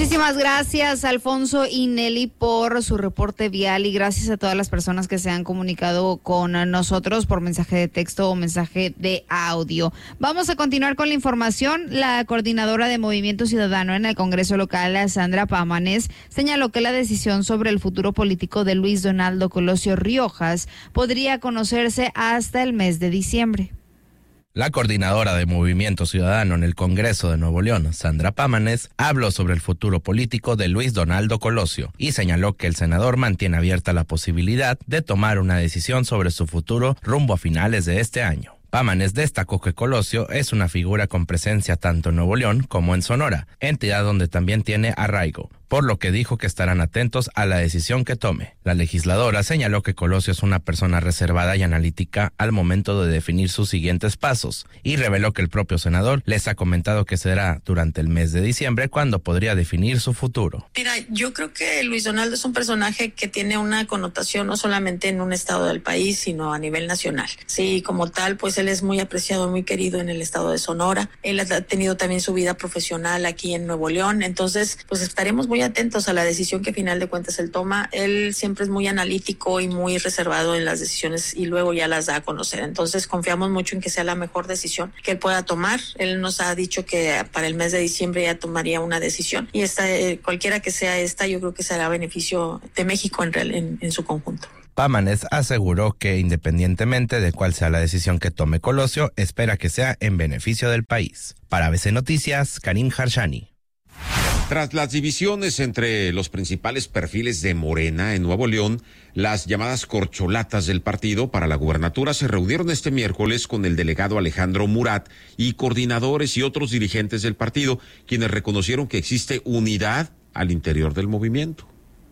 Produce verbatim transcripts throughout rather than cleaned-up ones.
Muchísimas gracias, Alfonso y Nelly, por su reporte vial, y gracias a todas las personas que se han comunicado con nosotros por mensaje de texto o mensaje de audio. Vamos a continuar con la información. La coordinadora de Movimiento Ciudadano en el Congreso local, Sandra Pámanes, señaló que la decisión sobre el futuro político de Luis Donaldo Colosio Riojas podría conocerse hasta el mes de diciembre. La coordinadora de Movimiento Ciudadano en el Congreso de Nuevo León, Sandra Pámanes, habló sobre el futuro político de Luis Donaldo Colosio y señaló que el senador mantiene abierta la posibilidad de tomar una decisión sobre su futuro rumbo a finales de este año. Pámanes destacó que Colosio es una figura con presencia tanto en Nuevo León como en Sonora, entidad donde también tiene arraigo, por lo que dijo que estarán atentos a la decisión que tome. La legisladora señaló que Colosio es una persona reservada y analítica al momento de definir sus siguientes pasos, y reveló que el propio senador les ha comentado que será durante el mes de diciembre cuando podría definir su futuro. Mira, yo creo que Luis Donaldo es un personaje que tiene una connotación no solamente en un estado del país, sino a nivel nacional. Sí, como tal, pues él es muy apreciado, muy querido en el estado de Sonora. Él ha tenido también su vida profesional aquí en Nuevo León, entonces pues estaremos muy atentos a la decisión que final de cuentas él toma. Él siempre es muy analítico y muy reservado en las decisiones y luego ya las da a conocer. Entonces confiamos mucho en que sea la mejor decisión que él pueda tomar. Él nos ha dicho que para el mes de diciembre ya tomaría una decisión, y esta, eh, cualquiera que sea esta, yo creo que será beneficio de México en, real, en, en su conjunto. Pámanes aseguró que independientemente de cuál sea la decisión que tome Colosio, espera que sea en beneficio del país. Para A B C Noticias, Karim Harshani. Tras las divisiones entre los principales perfiles de Morena en Nuevo León, las llamadas corcholatas del partido para la gubernatura se reunieron este miércoles con el delegado Alejandro Murat y coordinadores y otros dirigentes del partido, quienes reconocieron que existe unidad al interior del movimiento.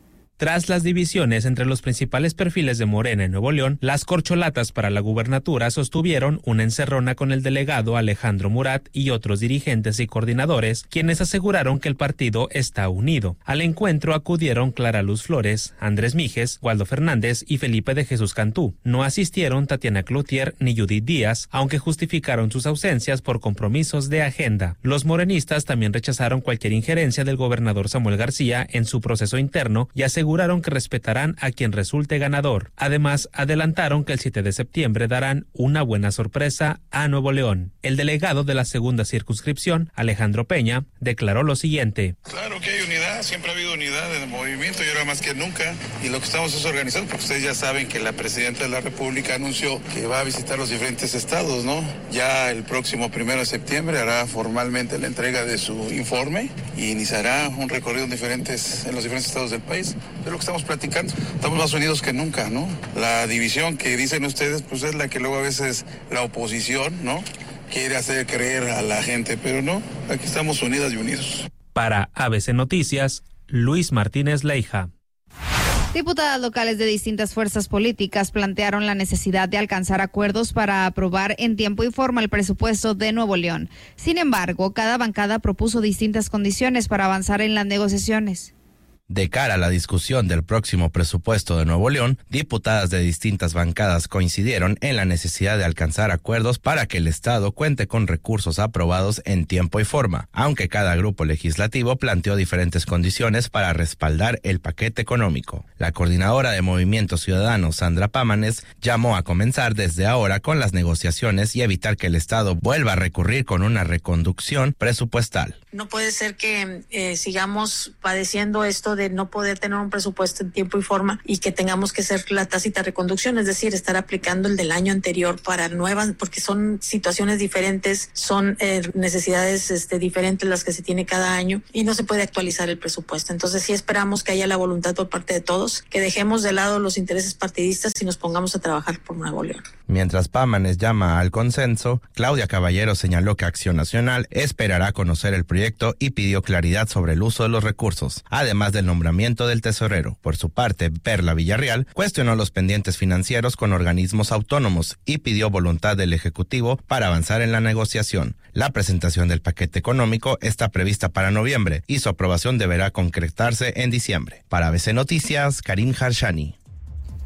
Tras las divisiones entre los principales perfiles de Morena en Nuevo León, las corcholatas para la gubernatura sostuvieron una encerrona con el delegado Alejandro Murat y otros dirigentes y coordinadores, quienes aseguraron que el partido está unido. Al encuentro acudieron Clara Luz Flores, Andrés Mijes, Waldo Fernández y Felipe de Jesús Cantú. No asistieron Tatiana Cloutier ni Judith Díaz, aunque justificaron sus ausencias por compromisos de agenda. Los morenistas también rechazaron cualquier injerencia del gobernador Samuel García en su proceso interno y aseguraron aseguraron que respetarán a quien resulte ganador. Además, adelantaron que el siete de septiembre darán una buena sorpresa a Nuevo León. El delegado de la segunda circunscripción, Alejandro Peña, declaró lo siguiente. Claro que hay unidad, siempre ha habido unidad en el movimiento y ahora más que nunca. Y lo que estamos es organizando, porque ustedes ya saben que la presidenta de la República anunció que va a visitar los diferentes estados, ¿no? Ya el próximo primero de septiembre hará formalmente la entrega de su informe y iniciará un recorrido en, diferentes, en los diferentes estados del país. Es lo que estamos platicando. Estamos más unidos que nunca, ¿no? La división que dicen ustedes, pues es la que luego a veces la oposición, ¿no? Quiere hacer creer a la gente, pero no, aquí estamos unidas y unidos. Para A B C Noticias, Luis Martínez Leija. Diputadas locales de distintas fuerzas políticas plantearon la necesidad de alcanzar acuerdos para aprobar en tiempo y forma el presupuesto de Nuevo León. Sin embargo, cada bancada propuso distintas condiciones para avanzar en las negociaciones. De cara a la discusión del próximo presupuesto de Nuevo León, diputadas de distintas bancadas coincidieron en la necesidad de alcanzar acuerdos para que el Estado cuente con recursos aprobados en tiempo y forma, aunque cada grupo legislativo planteó diferentes condiciones para respaldar el paquete económico. La coordinadora de Movimiento Ciudadano, Sandra Pámanes, llamó a comenzar desde ahora con las negociaciones y evitar que el Estado vuelva a recurrir con una reconducción presupuestal. No puede ser que eh, sigamos padeciendo esto de no poder tener un presupuesto en tiempo y forma y que tengamos que hacer la tácita reconducción, es decir, estar aplicando el del año anterior para nuevas, porque son situaciones diferentes, son eh, necesidades este, diferentes las que se tiene cada año y no se puede actualizar el presupuesto. Entonces sí esperamos que haya la voluntad por parte de todos, que dejemos de lado los intereses partidistas y nos pongamos a trabajar por Nuevo León. Mientras Pámanes llama al consenso, Claudia Caballero señaló que Acción Nacional esperará conocer el proyecto y pidió claridad sobre el uso de los recursos, además del nombramiento del tesorero. Por su parte, Perla Villarreal cuestionó los pendientes financieros con organismos autónomos y pidió voluntad del Ejecutivo para avanzar en la negociación. La presentación del paquete económico está prevista para noviembre y su aprobación deberá concretarse en diciembre. Para A B C Noticias, Karim Harshani.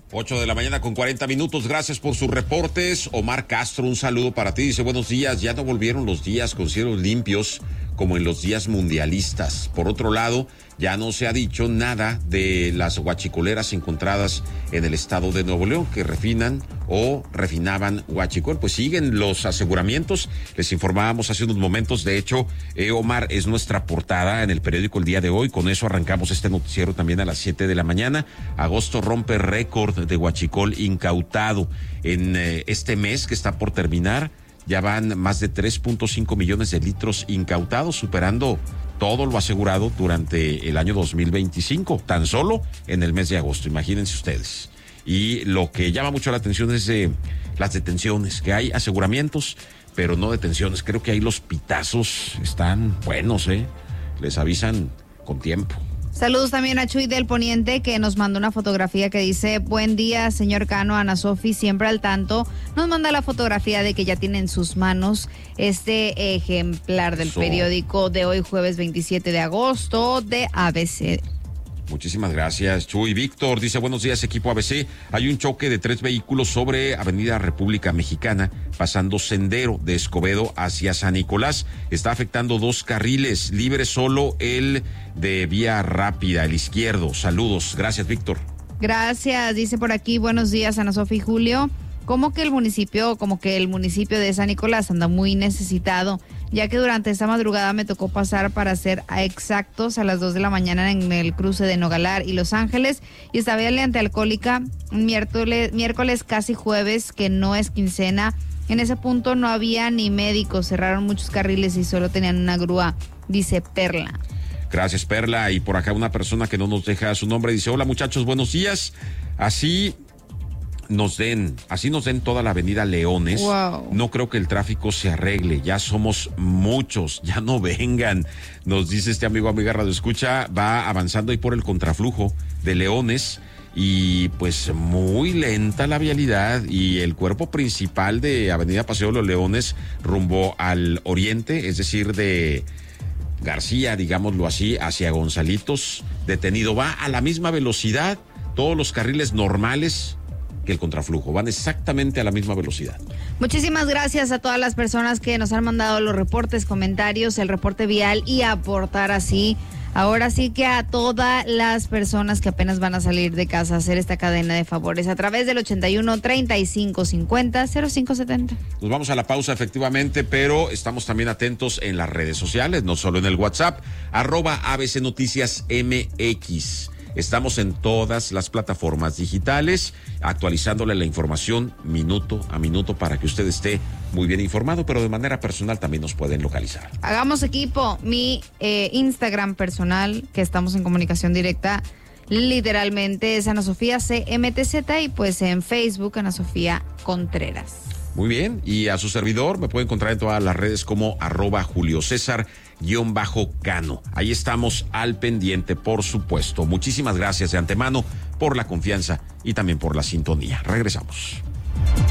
ocho de la mañana con cuarenta minutos, gracias por sus reportes. Omar Castro, un saludo para ti, dice buenos días, ya no volvieron los días con cielos limpios como en los días mundialistas. Por otro lado, ya no se ha dicho nada de las huachicoleras encontradas en el estado de Nuevo León que refinan o refinaban huachicol. Pues siguen los aseguramientos, les informábamos hace unos momentos, de hecho, eh, Omar, es nuestra portada en el periódico el día de hoy, con eso arrancamos este noticiero también a las siete de la mañana. Agosto rompe récord de huachicol incautado. En eh, este mes que está por terminar, ya van más de tres punto cinco millones de litros incautados, superando todo lo asegurado durante el año dos mil veinticinco, tan solo en el mes de agosto, imagínense ustedes. Y lo que llama mucho la atención es eh, las detenciones, que hay aseguramientos, pero no detenciones. Creo que ahí los pitazos están buenos, ¿eh? Les avisan con tiempo. Saludos también a Chuy del Poniente, que nos mandó una fotografía que dice: buen día, señor Cano, Ana Sofi, siempre al tanto. Nos manda la fotografía de que ya tiene en sus manos este ejemplar del Eso. periódico de hoy, jueves veintisiete de agosto, de A B C. Muchísimas gracias, Chuy. Víctor dice, buenos días, equipo A B C. Hay un choque de tres vehículos sobre Avenida República Mexicana, pasando Sendero de Escobedo hacia San Nicolás. Está afectando dos carriles, libre solo el de vía rápida, el izquierdo. Saludos. Gracias, Víctor. Gracias, dice por aquí, buenos días, Ana Sofía y Julio. Como que el municipio, como que el municipio de San Nicolás anda muy necesitado, ya que durante esta madrugada me tocó pasar para ser exactos a las dos de la mañana en el cruce de Nogalar y Los Ángeles, y estaba el antialcohólica miércoles, miércoles casi jueves, que no es quincena. En ese punto no había ni médicos, cerraron muchos carriles y solo tenían una grúa, dice Perla. Gracias, Perla. Y por acá una persona que no nos deja su nombre dice, hola muchachos, buenos días. Así nos den, así nos den toda la avenida Leones. Wow. No creo que el tráfico se arregle, ya somos muchos, ya no vengan. Nos dice este amigo, amiga Radio Escucha, va avanzando ahí por el contraflujo de Leones y pues muy lenta la vialidad, y el cuerpo principal de Avenida Paseo de los Leones rumbo al oriente, es decir, de García, digámoslo así, hacia Gonzalitos, detenido. Va a la misma velocidad, todos los carriles normales que el contraflujo, van exactamente a la misma velocidad. Muchísimas gracias a todas las personas que nos han mandado los reportes, comentarios, el reporte vial y aportar así. Ahora sí que a todas las personas que apenas van a salir de casa a hacer esta cadena de favores a través del ochenta y uno, treinta y cinco cincuenta, cero cinco setenta. Nos vamos a la pausa efectivamente, pero estamos también atentos en las redes sociales, no solo en el WhatsApp, arroba A B C Noticias M X. Estamos en todas las plataformas digitales, actualizándole la información minuto a minuto para que usted esté muy bien informado, pero de manera personal también nos pueden localizar. Hagamos equipo. Mi eh, Instagram personal, que estamos en comunicación directa, literalmente es Ana Sofía C M T Z, y pues en Facebook Ana Sofía Contreras. Muy bien, y a su servidor me puede encontrar en todas las redes como arroba Julio César guión bajo Cano. Ahí estamos al pendiente, por supuesto. Muchísimas gracias de antemano por la confianza y también por la sintonía. Regresamos.